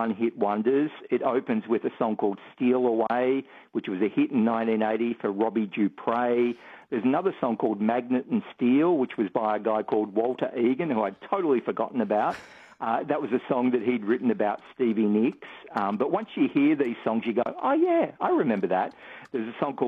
one-hit wonders. It opens with a song called Steal Away, which was a hit in 1980 for Robbie Dupre. There's another song called Magnet and Steel, which was by a guy called Walter Egan, who I'd totally forgotten about. That was a song that he'd written about Stevie Nicks. But once you hear these songs, you go, oh, yeah, I remember that. There's a song called